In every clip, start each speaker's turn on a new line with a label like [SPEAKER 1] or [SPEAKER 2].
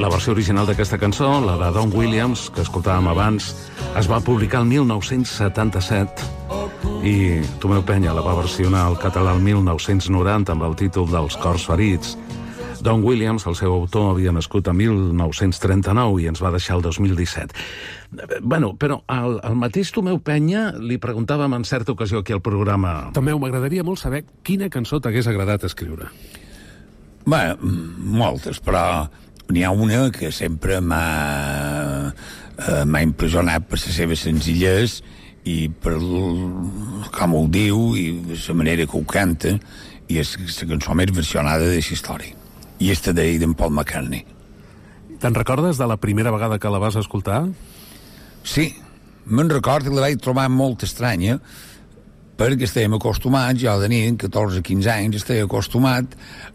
[SPEAKER 1] La versió original d'aquesta cançó, la de Don Williams, que escoltàvem abans, es va publicar el 1977 i Tomeu Penya la va versionar al català el 1990 amb el títol dels Cors Ferits. Don Williams, el seu autor, havia nascut a 1939 i ens va deixar el 2017. Bueno, però al mateix Tomeu Penya li preguntàvem en certa ocasió aquí al programa...
[SPEAKER 2] Tomeu, m'agradaria molt saber quina cançó t'hagués agradat escriure.
[SPEAKER 3] Bé, moltes, però n'hi ha una que sempre m'ha impressionat per la seva senzillesa i per com ho diu i la manera que ho canta, i és la cançó més versionada de la història. I esta d'en Paul McCartney.
[SPEAKER 2] Te'n recordes de la primera vegada que la vas escoltar?
[SPEAKER 3] Sí, me'n recordo i la vaig trobar molt estranya, perquè estàvem acostumats, jo de nit, 14-15 anys, estava acostumat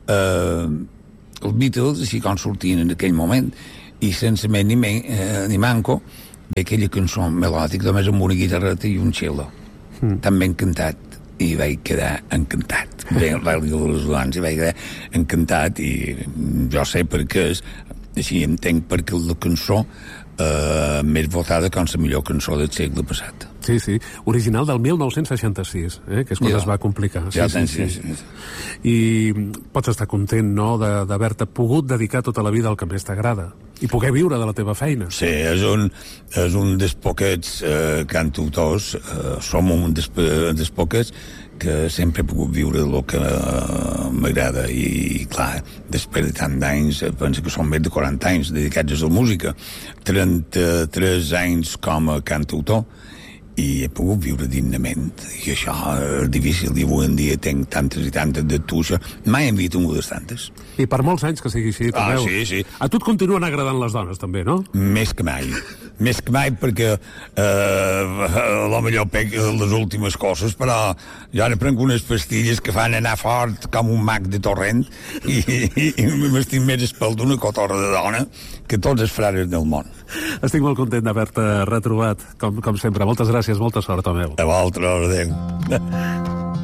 [SPEAKER 3] els Beatles, així com sortien en aquell moment, i sense més ni manco, d'aquella cançó melòdica, només amb una guitarreta i un cello. Tan ben cantat. I vaig quedar encantat. Vaig quedar encantat, i jo sé per què és, així entenc perquè la cançó més votada com la millor cançó del segle passat.
[SPEAKER 2] Sí, sí, original del 1966, que és quan es va complicar. Sí. I pots estar content, no?, d'haver-te pogut dedicar tota la vida al que més t'agrada i poder viure de la teva feina.
[SPEAKER 3] Sí, és un dels poquets cantautors, som un dels poquets que sempre he pogut viure del que m'agrada, i clar, després de tant d'anys, penso que són més de 40 anys dedicats a la música, 33 anys com a cantautor, i he pogut viure dignament, i això és difícil, i avui en dia tenc tantes i tantes de tuixa, mai hem vist tingudes tantes.
[SPEAKER 2] I per molts anys que sigui així, també.
[SPEAKER 3] Sí.
[SPEAKER 2] A tu et continuen agradant les dones, també, no?
[SPEAKER 3] Més que mai, perquè la millor pec les últimes coses, però jo ara prenc unes pastilles que fan anar fort com un mag de torrent, i m'estic més espel d'una cotorra de dona que tots els frares del món.
[SPEAKER 2] Estic molt content d'haver-te retrobat, com sempre. Moltes gràcies, molta sort, Tomeu.
[SPEAKER 3] A vosaltres, adéu.